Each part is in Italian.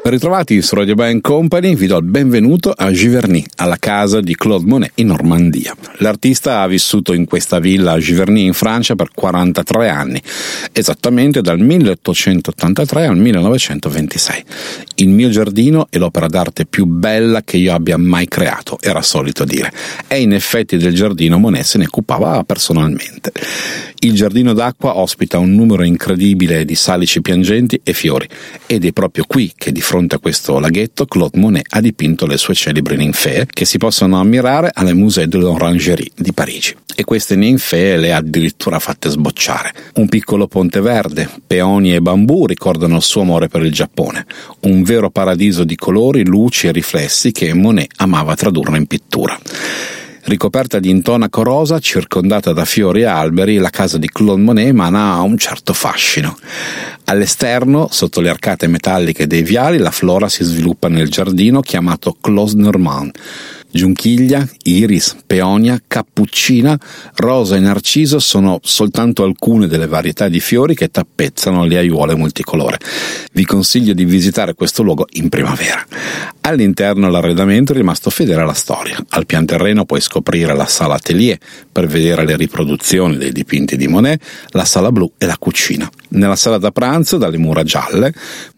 Ben ritrovati su Radio Band Company, vi do il benvenuto a Giverny, alla casa di Claude Monet in Normandia. L'artista ha vissuto in questa villa a Giverny in Francia per 43 anni, esattamente dal 1883 al 1926. Il mio giardino è l'opera d'arte più bella che io abbia mai creato, era solito dire, e in effetti del giardino Monet se ne occupava personalmente. Il giardino d'acqua ospita un numero incredibile di salici piangenti e fiori, ed è proprio qui che di fronte a questo laghetto Claude Monet ha dipinto le sue celebri ninfee, che si possono ammirare alle Musée de l'Orangerie di Parigi. E queste ninfee le ha addirittura fatte sbocciare. Un piccolo ponte verde, peoni e bambù ricordano il suo amore per il Giappone, un vero paradiso di colori, luci e riflessi che Monet amava tradurre in pittura. Ricoperta di intonaco rosa, circondata da fiori e alberi, la casa di Claude Monet emana un certo fascino. All'esterno, sotto le arcate metalliche dei viali, la flora si sviluppa nel giardino chiamato Clos Normand. Giunchiglia, iris, peonia, cappuccina, rosa e narciso sono soltanto alcune delle varietà di fiori che tappezzano le aiuole multicolore. Vi consiglio di visitare questo luogo in primavera. All'interno l'arredamento è rimasto fedele alla storia. Al pian terreno puoi scoprire la sala atelier per vedere le riproduzioni dei dipinti di Monet, la sala blu e la cucina. Nella sala da pranzo dalle mura gialle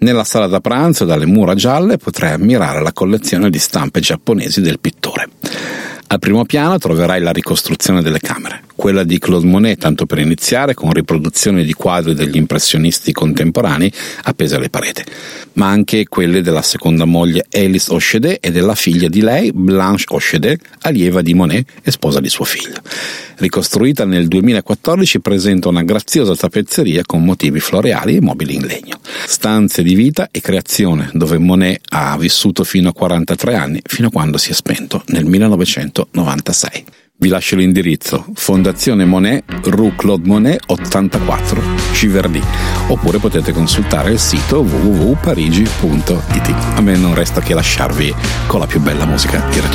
potrai ammirare la collezione di stampe giapponesi del pittore. Al primo piano troverai la ricostruzione delle camere, quella di Claude Monet, tanto per iniziare, con riproduzioni di quadri degli impressionisti contemporanei appese alle pareti, ma anche quelle della seconda moglie Alice Hochet e della figlia di lei, Blanche Hochet, allieva di Monet e sposa di suo figlio. Ricostruita nel 2014, presenta una graziosa tappezzeria con motivi floreali e mobili in legno. Stanze di vita e creazione, dove Monet ha vissuto fino a 43 anni, fino a quando si è spento nel 1996. Vi lascio l'indirizzo: Fondazione Monet, Rue Claude Monet 84, Giverny, oppure potete consultare il sito www.parigi.it. A me non resta che lasciarvi con la più bella musica di